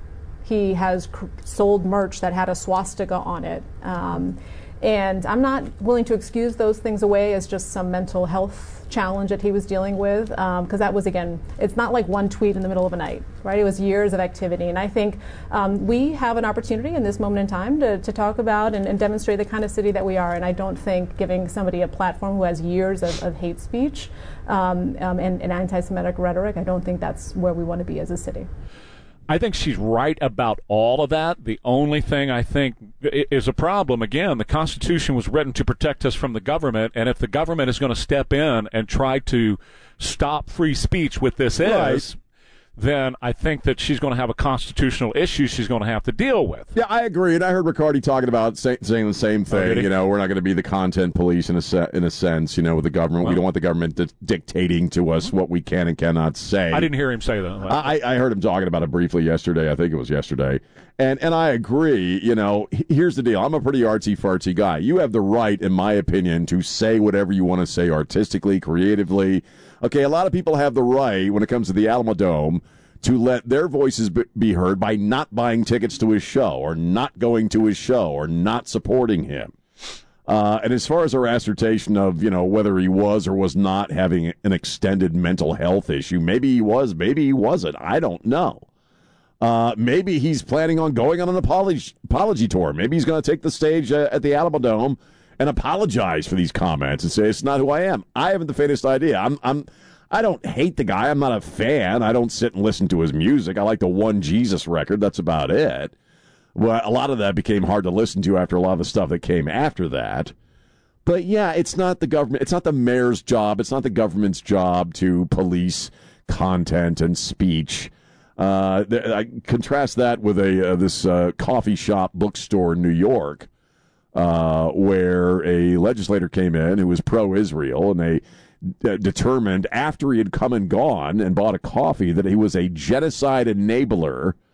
he has cr- sold merch that had a swastika on it. Um, and I'm not willing to excuse those things away as just some mental health challenge that he was dealing with, because um, that was, again, it's not like one tweet in the middle of a night, right? It was years of activity. And I think um, we have an opportunity in this moment in time to, to talk about and, and demonstrate the kind of city that we are. And I don't think giving somebody a platform who has years of, of hate speech um, um, and, and anti-Semitic rhetoric, I don't think that's where we want to be as a city. I think she's right about all of that. The only thing I think is a problem, again, the Constitution was written to protect us from the government, and if the government is going to step in and try to stop free speech with this right. is, then I think that she's going to have a constitutional issue she's going to have to deal with. Yeah, I agree. And I heard Riccardi talking about say, saying the same thing. Oh, you know, we're not going to be the content police in a se- in a sense, you know, with the government. Well, we don't want the government di- dictating to us what we can and cannot say. I didn't hear him say that. I, I heard him talking about it briefly yesterday. I think it was yesterday. And and I agree. You know, here's the deal. I'm a pretty artsy-fartsy guy. You have the right, in my opinion, to say whatever you want to say artistically, creatively. Okay, a lot of people have the right, when it comes to the Alamo Dome, to let their voices be heard by not buying tickets to his show or not going to his show or not supporting him. Uh, and as far as our assertion of, you know, whether he was or was not having an extended mental health issue, maybe he was, maybe he wasn't. I don't know. Uh, maybe he's planning on going on an apology, apology tour. Maybe he's going to take the stage uh, at the Alamo Dome and apologize for these comments and say it's not who I am. I haven't the faintest idea. I'm, I'm, I don't hate the guy. I'm not a fan. I don't sit and listen to his music. I like the One Jesus record. That's about it. Well, a lot of that became hard to listen to after a lot of the stuff that came after that. But yeah, it's not the government. It's not the mayor's job. It's not the government's job to police content and speech. Uh, th- I contrast that with a uh, this uh, coffee shop bookstore in New York, uh, where a legislator came in who was pro-Israel, and they d- determined after he had come and gone and bought a coffee that he was a genocide enabler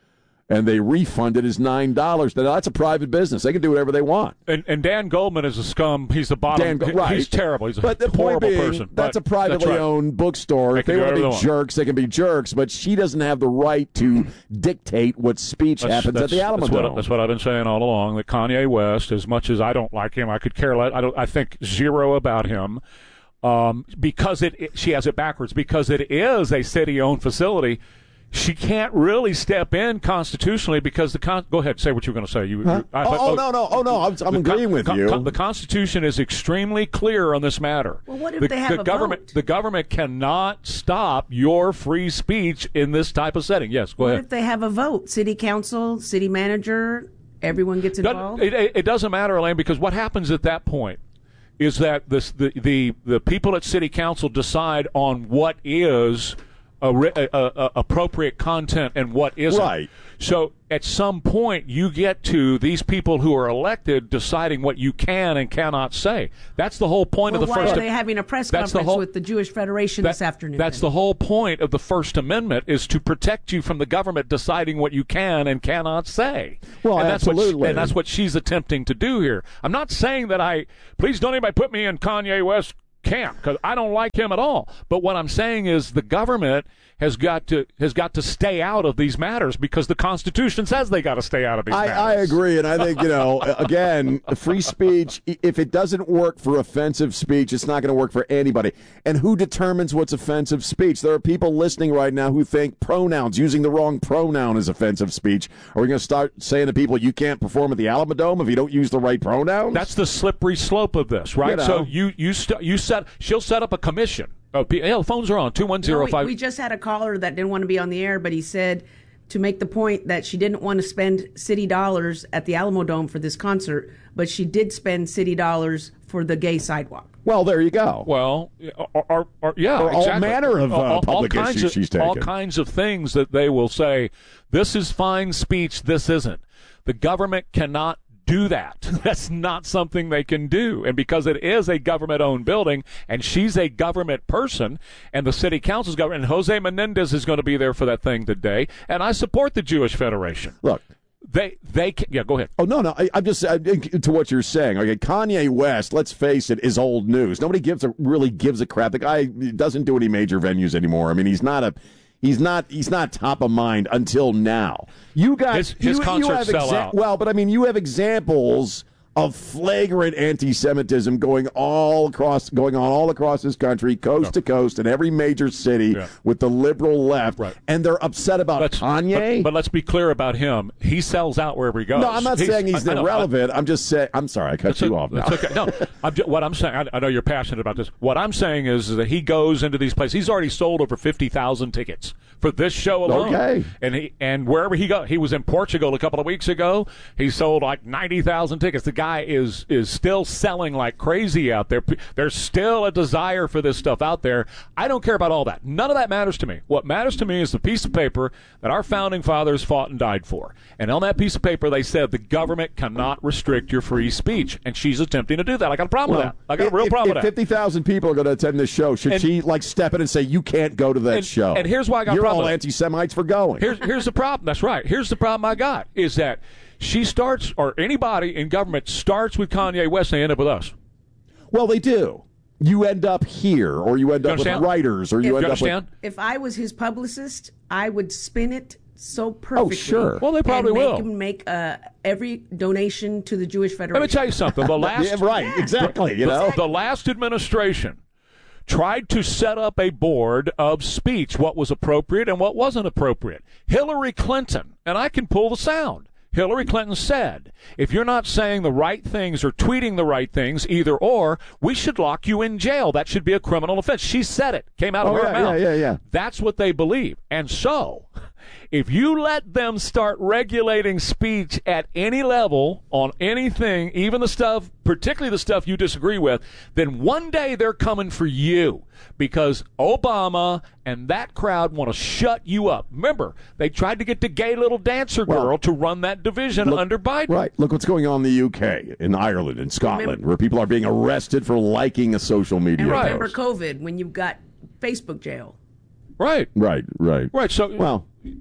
and they refunded his nine dollars. Now, that's a private business. They can do whatever they want. And, and Dan Goldman is a scum. He's the bottom. Dan, right. He's terrible. He's a but the horrible point being, person. That's a but privately that's right. owned bookstore. They If they can do want to whatever be they want. jerks, they can be jerks. But she doesn't have the right to dictate what speech That's, happens that's, at the Alamo that's what, Dome. that's what I've been saying all along. That Kanye West, as much as I don't like him, I could care less. I don't. I think zero about him. Um, because it, it, she has it backwards. Because it is a city-owned facility, she can't really step in constitutionally because the con- go ahead, say what you were going to say. You, Huh? you I, oh, but, oh, no, no, oh no, I'm, I'm agreeing con- with con- you. con- the Constitution is extremely clear on this matter. Well, what if the, they have the a government? vote? The government cannot stop your free speech in this type of setting. Yes, go What ahead. if they have a vote? City council, city manager, everyone gets involved? It, it, it doesn't matter, Elaine, because what happens at that point is that this, the, the the people at city council decide on what is a, a, a, appropriate content and what isn't. Right. So at some point, you get to these people who are elected deciding what you can and cannot say. That's the whole point Well, of the why First are they having a press That's the conference whole- with the Jewish Federation that- this afternoon? That's then? the whole point of the First Amendment, is to protect you from the government deciding what you can and cannot say. Well, and that's What absolutely. she, and that's what she's attempting to do here. I'm not saying that I, please don't anybody put me in Kanye West camp, because I don't like him at all. But what I'm saying is the government has got to has got to stay out of these matters because the Constitution says they got to stay out of these I, matters. I agree, and I think, you know, again, free speech, i- if it doesn't work for offensive speech, it's not going to work for anybody. And who determines what's offensive speech? There are people listening right now who think pronouns, using the wrong pronoun is offensive speech. Are we going to start saying to people, you can't perform at the Alamo Dome if you don't use the right pronouns? That's the slippery slope of this, right? You know. So you you st- you set she'll set up a commission. Oh, P- yeah, the phones are on two one No, zero we, five. we just had a caller that didn't want to be on the air, but he said to make the point that she didn't want to spend city dollars at the Alamo Dome for this concert, but she did spend city dollars for the gay sidewalk. Well, there you go. Well, or, or, or, yeah, Or all exactly. manner of, uh, all, all public kinds issues of, she's all taken. kinds of things that they will say, this is fine speech, this isn't. The government cannot do that. That's not something they can do. And because it is a government-owned building, and she's a government person, and the city council's government, and Jose Menendez is going to be there for that thing today, and I support the Jewish Federation. Look. They, they can, yeah, go ahead. Oh, no, no, I, I'm just, I, to what you're saying, okay, Kanye West, let's face it, is old news. Nobody gives a, really gives a crap. The guy doesn't do any major venues anymore. I mean, he's not a, he's not, he's not top of mind until now. You got, His- his you, you concerts have sell out. Well, but I mean, you have examples of flagrant anti-Semitism going all across, going on all across this country, coast to coast, in every major city Yeah. with the liberal left, Right. and they're upset about Let's- Kanye. But, but let's be clear about him. He sells out wherever he goes. no, I'm not saying he's I- I know, I- irrelevant. I'm just saying. I'm sorry, I cut That's you o- off. Now. That's okay. No, I'm ju- what I'm saying, I, I know you're passionate about this. What I'm saying is that he goes into these places. He's already sold over fifty thousand tickets for this show alone. Okay. And he and wherever he goes, he was in Portugal a couple of weeks ago. He sold like ninety thousand tickets. The guy is is still selling like crazy out there. P- There's still a desire for this stuff out there. I don't care about all that. None of that matters to me. What matters to me is the piece of paper that our founding fathers fought and died for. And on that piece of paper, they said the government cannot restrict your free speech. And she's attempting to do that. I got a problem Well, with that. I got a real if, problem if with that. fifty thousand people are going to attend this show, should And- she like step in and say, "You can't go to that and, show"? And here's why I got a You're problem all with it. anti-Semites for going. Here's here's the problem. That's right. Here's the problem I got is that she starts, or anybody in government starts with Kanye West, and they end up with us. Well, they do. You end up here, or you end You up with understand? writers, or you If- end You up with. understand? If I was his publicist, I would spin it so perfectly. sure. Well, they probably and make will. him make uh, every donation to the Jewish Federation. Let me tell you something. The last, Yeah, right, exactly. You the, know, the last administration tried to set up a board of speech, what was appropriate and what wasn't appropriate. Hillary Clinton, and I can pull the sound. Hillary Clinton said, if you're not saying the right things or tweeting the right things, either or, we should lock you in jail. That should be a criminal offense. She said it. Came out of Oh, her yeah, mouth. yeah, yeah, yeah. That's what they believe. And so, if you let them start regulating speech at any level on anything, even the stuff, particularly the stuff you disagree with, then one day they're coming for you because Obama and that crowd want to shut you up. Remember, they tried to get the gay little dancer girl Well, to run that division look- under Biden. right. Look what's going on in the U K, in Ireland, in Scotland, Remember- where people are being arrested for liking a social media And Right. remember post. COVID when you got Facebook jail. Right. Right, right. Right. So, Well,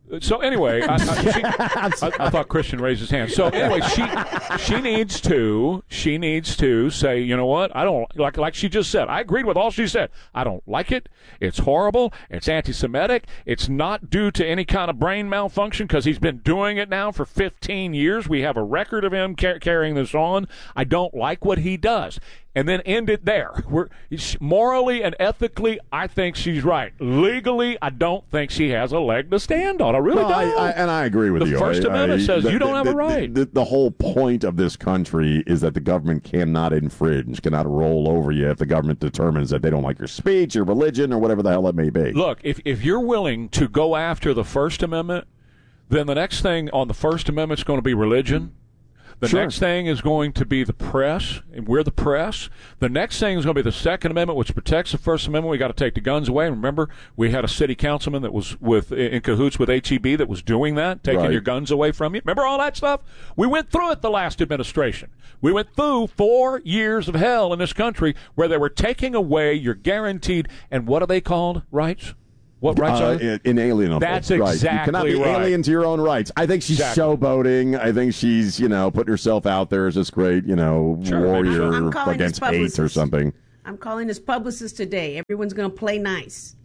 So anyway, I, I, she, I, I thought Christian raised his hand. So anyway, she she needs to she needs to say, you know what? I don't like like she just said. I agreed with all she said. I don't like it. It's horrible. It's anti-Semitic. It's not due to any kind of brain malfunction because he's been doing it now for fifteen years. We have a record of him car- carrying this on. I don't like what he does. And then end it there. We're, morally and ethically, I think she's right. Legally, I don't think she has a leg to stand on. I really no, don't. I, I, and I agree with the you. The First I, Amendment I, says the, you don't the, have the, a right. The, the, the whole point of this country is that the government cannot infringe, cannot roll over you if the government determines that they don't like your speech, your religion, or whatever the hell it may be. Look, if if you're willing to go after the First Amendment, then the next thing on the First Amendment is going to be religion. The Sure. next thing is going to be the press, and we're the press. The next thing is going to be the Second Amendment, which protects the First Amendment. We got to take the guns away. And remember, we had a city councilman that was with in cahoots with H E B that was doing that, taking Right. your guns away from you. Remember all that stuff? We went through it the last administration. We went through four years of hell in this country where they were taking away your guaranteed, and what are they called, rights? What rights uh, are they? Inalienable. That's right. exactly You cannot be right. alien to your own rights. I think she's Exactly. showboating. I think she's, you know, putting herself out there as this great, you know, Sure. warrior I'm calling against this hate or publicist. something. I'm calling this publicist today. Everyone's going to play nice.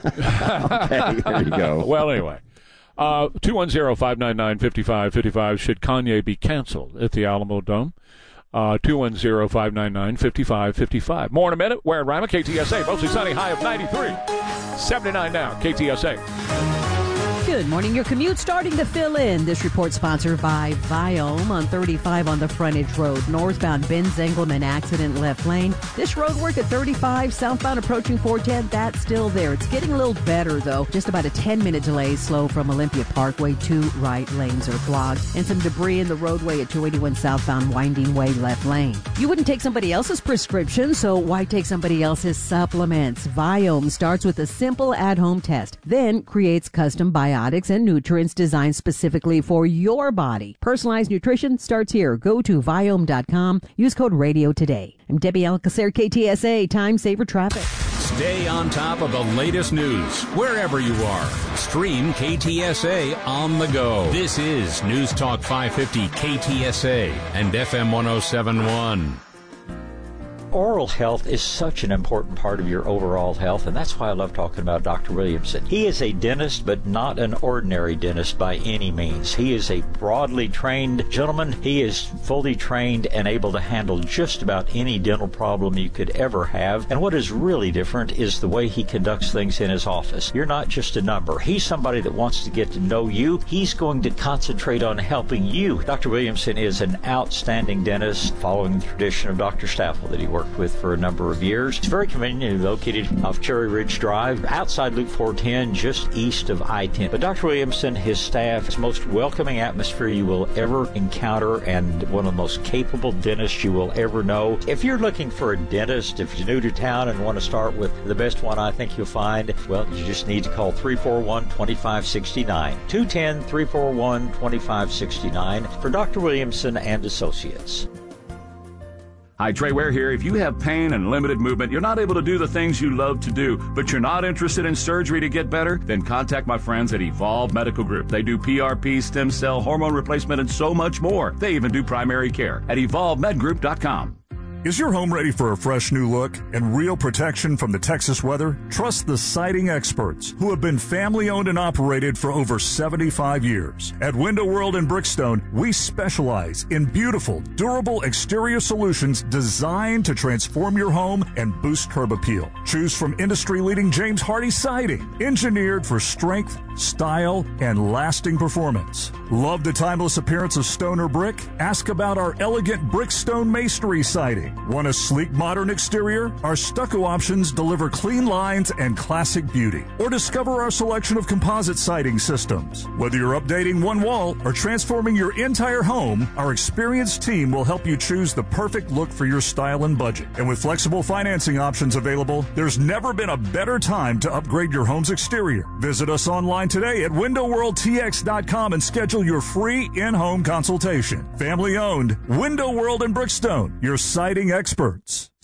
Okay, there you go. Well, anyway. Uh, two one zero, five nine nine, five five five five. Should Kanye be canceled at the Alamo Dome? Uh, two one zero, five nine nine, five five five five. More in a minute. We're at Rima, K T S A. Mostly sunny, high of ninety-three. seventy-nine now, K T S A. Good morning. Your commute starting to fill in. This report sponsored by Viome on thirty-five on the frontage road. Northbound Ben Zengelman accident left lane. This road work at thirty-five southbound approaching four ten. That's still there. It's getting a little better though. Just about a ten minute delay slow from Olympia Parkway. Two right lanes are blocked. And some debris in the roadway at two eighty-one southbound winding way left lane. You wouldn't take somebody else's prescription, so why take somebody else's supplements? Viome starts with a simple at-home test, then creates custom biotics and nutrients designed specifically for your body. Personalized nutrition starts here. Go to Viome dot com. Use code radio today. I'm Debbie Alcacer, K T S A, Time Saver Traffic. Stay on top of the latest news wherever you are. Stream K T S A on the go. This is News Talk five fifty K T S A and F M one oh seven point one. Oral health is such an important part of your overall health, and that's why I love talking about Doctor Williamson. He is a dentist, but not an ordinary dentist by any means. He is a broadly trained gentleman. He is fully trained and able to handle just about any dental problem you could ever have. And what is really different is the way he conducts things in his office. You're not just a number. He's somebody that wants to get to know you. He's going to concentrate on helping you. Doctor Williamson is an outstanding dentist, following the tradition of Doctor Staffel that he worked with for a number of years. It's very conveniently located off Cherry Ridge Drive, outside Loop four ten, just east of I ten. But Doctor Williamson, his staff, is the most welcoming atmosphere you will ever encounter and one of the most capable dentists you will ever know. If you're looking for a dentist, if you're new to town and want to start with the best one I think you'll find, well, you just need to call three four one, two five six nine. two one zero, three four one, two five six nine for Doctor Williamson and Associates. Hi, Trey Ware here. If you have pain and limited movement, you're not able to do the things you love to do, but you're not interested in surgery to get better, then contact my friends at Evolve Medical Group. They do P R P, stem cell, hormone replacement, and so much more. They even do primary care at evolve med group dot com. Is your home ready for a fresh new look and real protection from the Texas weather? Trust the siding experts who have been family owned and operated for over seventy-five years. At Window World in Brickstone, we specialize in beautiful, durable exterior solutions designed to transform your home and boost curb appeal. Choose from industry-leading James Hardie siding, engineered for strength, style, and lasting performance. Love the timeless appearance of stone or brick? Ask about our elegant Brickstone masonry siding. Want a sleek, modern exterior? Our stucco options deliver clean lines and classic beauty. Or discover our selection of composite siding systems. Whether you're updating one wall or transforming your entire home, our experienced team will help you choose the perfect look for your style and budget. And with flexible financing options available, there's never been a better time to upgrade your home's exterior. Visit us online today at window world t x dot com and schedule your free in-home consultation. Family owned, Window World in Brickstone, your siding experts.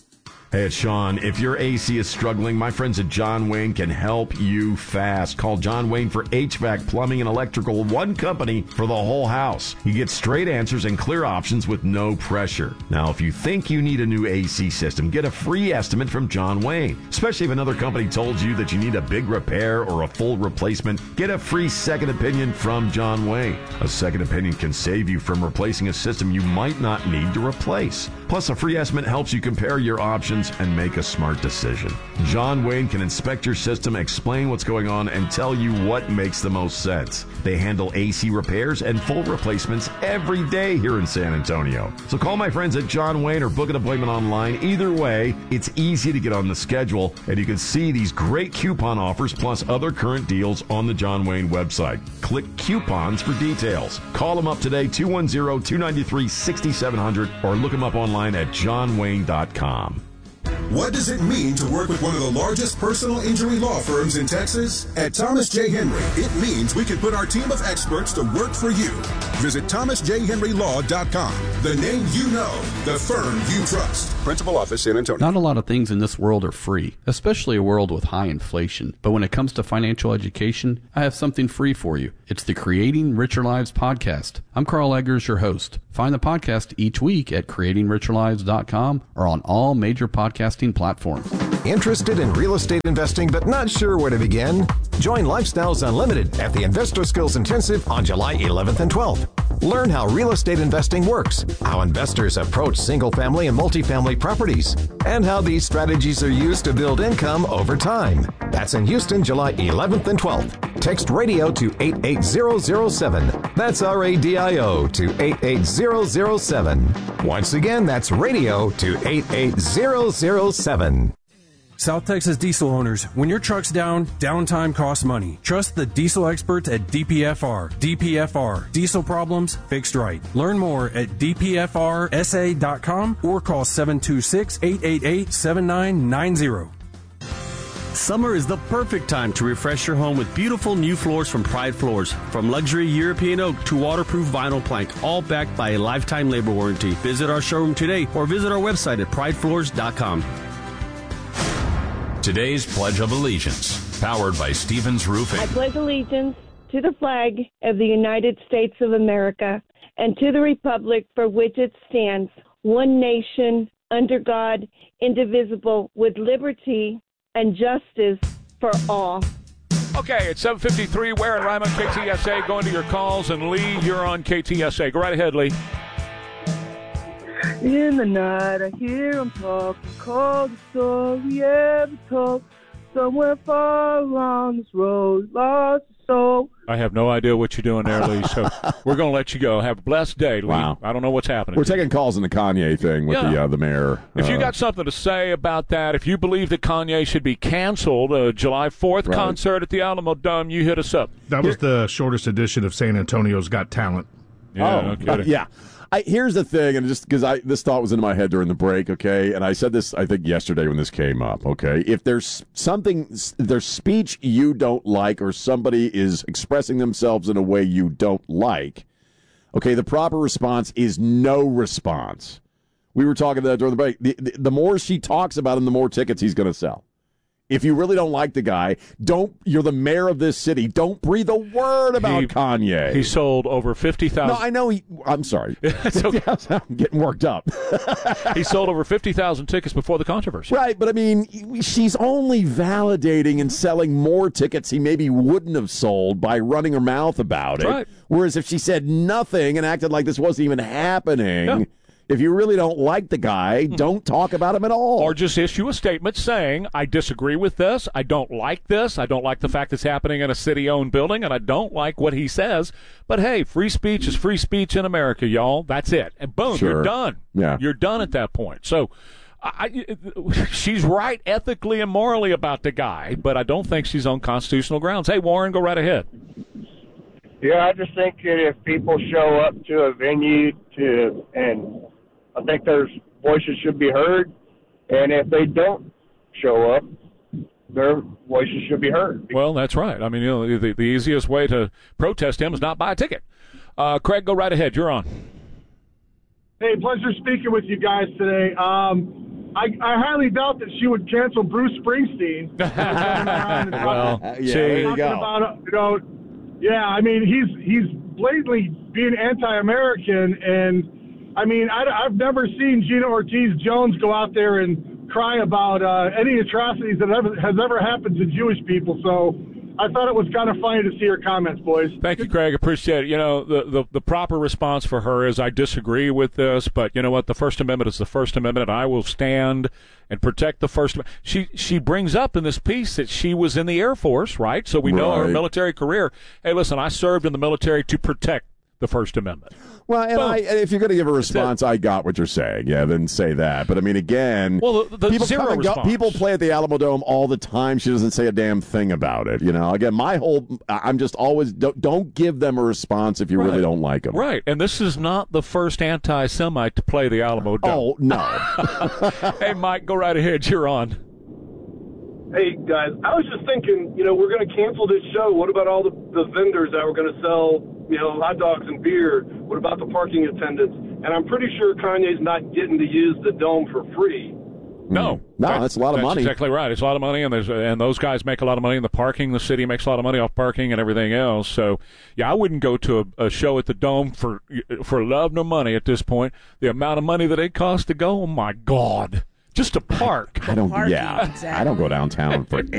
Hey, it's Sean. If your A C is struggling, my friends at John Wayne can help you fast. Call John Wayne for H V A C, plumbing, and electrical. One company for the whole house. You get straight answers and clear options with no pressure. Now, if you think you need a new A C system, get a free estimate from John Wayne. Especially if another company told you that you need a big repair or a full replacement, get a free second opinion from John Wayne. A second opinion can save you from replacing a system you might not need to replace. Plus, a free estimate helps you compare your options and make a smart decision. John Wayne can inspect your system, explain what's going on, and tell you what makes the most sense. They handle A C repairs and full replacements every day here in San Antonio. So call my friends at John Wayne or book an appointment online. Either way, it's easy to get on the schedule, and you can see these great coupon offers plus other current deals on the John Wayne website. Click coupons for details. Call them up today, two one zero, two nine three, six seven zero zero, or look them up online at john wayne dot com. What does it mean to work with one of the largest personal injury law firms in Texas? At Thomas J. Henry, it means we can put our team of experts to work for you. Visit thomas j henry law dot com. The name you know, the firm you trust. Principal office, San Antonio. Not a lot of things in this world are free, especially a world with high inflation. But when it comes to financial education, I have something free for you. It's the Creating Richer Lives podcast. I'm Carl Eggers, your host. Find the podcast each week at creating richer lives dot com or on all major podcasting platforms. Interested in real estate investing but not sure where to begin? Join Lifestyles Unlimited at the Investor Skills Intensive on July eleventh and twelfth. Learn how real estate investing works, how investors approach single-family and multifamily properties, and how these strategies are used to build income over time. That's in Houston, July eleventh and twelfth. Text radio to eight eight zero zero seven. That's R A D I O to eight eight zero zero seven. Once again, that's radio to eight eight zero zero seven. South Texas diesel owners, when your truck's down, downtime costs money. Trust the diesel experts at D P F R. D P F R. Diesel problems fixed right. Learn more at d p f r s a dot com or call seven two six, eight eight eight, seven nine nine zero. Summer is the perfect time to refresh your home with beautiful new floors from Pride Floors. From luxury European oak to waterproof vinyl plank, all backed by a lifetime labor warranty. Visit our showroom today or visit our website at pride floors dot com. Today's Pledge of Allegiance, powered by Stevens Roofing. I pledge allegiance to the flag of the United States of America and to the republic for which it stands, one nation, under God, indivisible, with liberty and justice for all. Okay, it's seven fifty-three. Ware and Ryman, K T S A, going to your calls. And Lee, you're on K T S A. Go right ahead, Lee. In the night, I hear them talking, call the story ever told. Somewhere far along this road, lost a soul. I have no idea what you're doing there, Lee, so we're going to let you go. Have a blessed day, Lee. Wow. I don't know what's happening. We're taking calls on the Kanye thing with Yeah. the uh, the mayor. If you Uh, got something to say about that, if you believe that Kanye should be canceled, uh, July fourth Right. concert at the Alamo Dome, you hit us up. That was the shortest edition of San Antonio's Got Talent. oh, uh, yeah. I, here's the thing, and just because I this thought was in my head during the break, okay, and I said this I think yesterday when this came up, okay. If there's something, if there's speech you don't like, or somebody is expressing themselves in a way you don't like, okay, the proper response is no response. We were talking about that during the break. The, the, the more she talks about him, the more tickets he's going to sell. If you really don't like the guy, don't. You're the mayor of this city. Don't breathe a word about He- Kanye. He sold over fifty thousand. No, I know. He, I'm sorry. I'm getting worked up. He sold over fifty thousand tickets before the controversy. Right, but I mean, she's only validating and selling more tickets he maybe wouldn't have sold by running her mouth about it. Right. Whereas if she said nothing and acted like this wasn't even happening, Yeah. if you really don't like the guy, don't talk about him at all. Or just issue a statement saying, I disagree with this, I don't like this, I don't like the fact it's happening in a city-owned building, and I don't like what he says. But hey, free speech is free speech in America, y'all. That's it. And boom, Sure. you're done. Yeah. You're done at that point. So I, I, she's right ethically and morally about the guy, but I don't think she's on constitutional grounds. Hey, Warren, go right ahead. Yeah, I just think that if people show up to a venue to, and I think there's voices should be heard, and if they don't show up, their voices should be heard. Well, that's right. I mean, you know, the, the easiest way to protest him is not buy a ticket. Uh, Craig, go right ahead. You're on. Hey, pleasure speaking with you guys today. Um, I, I highly doubt that she would cancel Bruce Springsteen. well, uh, yeah, there you go. About, you know, yeah, I mean, he's he's blatantly being anti-American, and I mean, I, I've never seen Gina Ortiz-Jones go out there and cry about uh, any atrocities that ever, has ever happened to Jewish people. So I thought it was kind of funny to see her comments, boys. Thank you, Craig. Appreciate it. You know, the, the, the proper response for her is I disagree with this, but you know what? The First Amendment is the First Amendment, and I will stand and protect the First Amendment. She, she brings up in this piece that she was in the Air Force, right? So we know Right. her military career. Hey, listen, I served in the military to protect the First Amendment. Well, and Boom. I, and if you're going to give a response, I got what you're saying. Yeah, then say that. But I mean, again, Well, the- the people zero come and go, response. people play at the Alamo Dome all the time. She doesn't say a damn thing about it. You know, again, my whole, I'm just always don't, don't give them a response if you really Right. don't like them. Right, and this is not the first anti-Semite to play the Alamo Dome. Oh no! Hey, Mike, go right ahead. You're on. Hey, guys, I was just thinking, you know, we're going to cancel this show. What about all the, the vendors that were going to sell, you know, hot dogs and beer? What about the parking attendants? And I'm pretty sure Kanye's not getting to use the Dome for free. No, no, that's a lot of that's money. Exactly right. It's a lot of money, and there's and those guys make a lot of money in the parking. The city makes a lot of money off parking and everything else. So, yeah, I wouldn't go to a, a show at the Dome for for love nor money at this point. The amount of money that it costs to go, oh my God, just to park. I don't. Parking, Yeah, exactly. I don't go downtown for